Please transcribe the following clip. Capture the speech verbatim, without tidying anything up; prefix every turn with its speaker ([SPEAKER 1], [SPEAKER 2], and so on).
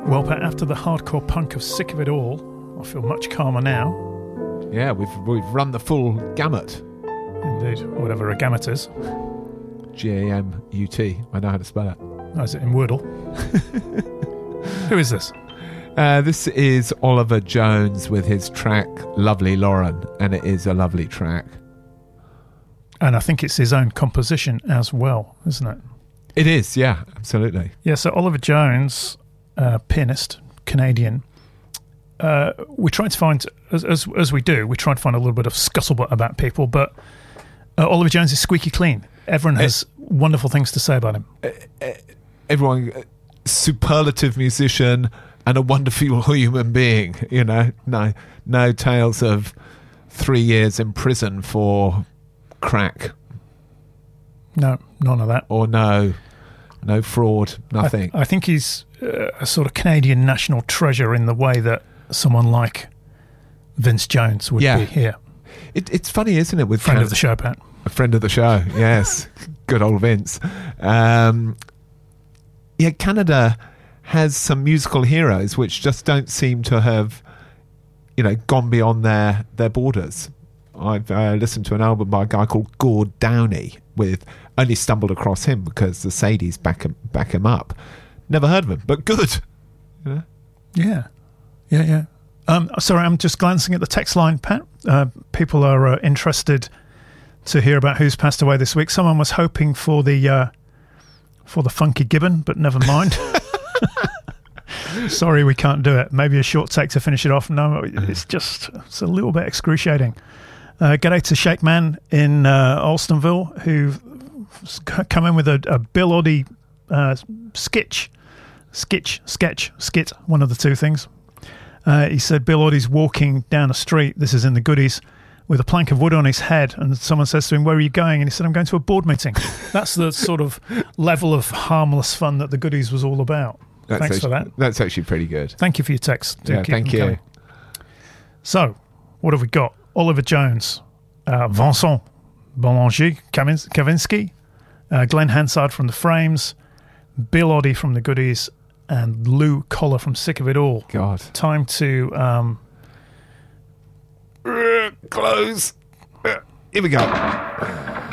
[SPEAKER 1] Well, Pat, after the hardcore punk of Sick of It All, I feel much calmer now.
[SPEAKER 2] Yeah, we've we've run the full gamut.
[SPEAKER 1] Indeed, whatever a gamut is.
[SPEAKER 2] G A M U T. I know how to spell it.
[SPEAKER 1] Oh, is it in Wordle? Who is this?
[SPEAKER 2] Uh, this is Oliver Jones with his track Lovely Lauren, and it is a lovely track.
[SPEAKER 1] And I think it's his own composition as well, isn't it?
[SPEAKER 2] It is, yeah, absolutely.
[SPEAKER 1] Yeah, so Oliver Jones, uh, pianist, Canadian. Uh, we tried to find, as, as as we do, we try to find a little bit of scuttlebutt about people, but uh, Oliver Jones is squeaky clean. Everyone has uh, wonderful things to say about him.
[SPEAKER 2] Uh, uh, everyone, uh, superlative musician and a wonderful human being, you know. No, no tales of three years in prison for crack.
[SPEAKER 1] No, none of that.
[SPEAKER 2] Or no, no fraud, nothing.
[SPEAKER 1] I, I think he's uh, a sort of Canadian national treasure in the way that someone like Vince Jones would
[SPEAKER 2] yeah.
[SPEAKER 1] be here.
[SPEAKER 2] It, it's funny, isn't it? With
[SPEAKER 1] friend
[SPEAKER 2] Can-
[SPEAKER 1] of the show, Pat.
[SPEAKER 2] A friend of the show, yes. Good old Vince. Um, yeah, Canada has some musical heroes which just don't seem to have, you know, gone beyond their, their borders. I've uh, listened to an album by a guy called Gord Downey, with only stumbled across him because the Sadies back him, back him up. Never heard of him, but good. You know?
[SPEAKER 1] Yeah, yeah, yeah. Um, sorry, I'm just glancing at the text line, Pat. Uh, people are uh, interested to hear about who's passed away this week. Someone was hoping for the uh, for the Funky Gibbon, but never mind. Sorry, we can't do it. Maybe a short take to finish it off. No, it's just it's a little bit excruciating. Uh, g'day to Shake Man in uh, Alstonville, who's come in with a, a Bill Oddie uh, sketch, sketch, sketch, skit, one of the two things. Uh, he said Bill Oddie's walking down a street, this is in the goodies, with a plank of wood on his head, and someone says to him, where are you going? And he said, I'm going to a board meeting. That's the sort of level of harmless fun that the goodies was all about.
[SPEAKER 2] That's
[SPEAKER 1] Thanks
[SPEAKER 2] actually,
[SPEAKER 1] for that.
[SPEAKER 2] That's actually pretty good.
[SPEAKER 1] Thank you for your text. Do
[SPEAKER 2] yeah,
[SPEAKER 1] keep
[SPEAKER 2] thank
[SPEAKER 1] them
[SPEAKER 2] you.
[SPEAKER 1] coming. So, what have we got? Oliver Jones, uh, Vincent Boulanger, Kavinsky, uh, Glenn Hansard from The Frames, Bill Oddie from The Goodies, and Lou Collar from Sick of It All.
[SPEAKER 2] God.
[SPEAKER 1] Time to... Um,
[SPEAKER 2] Close. Here we go.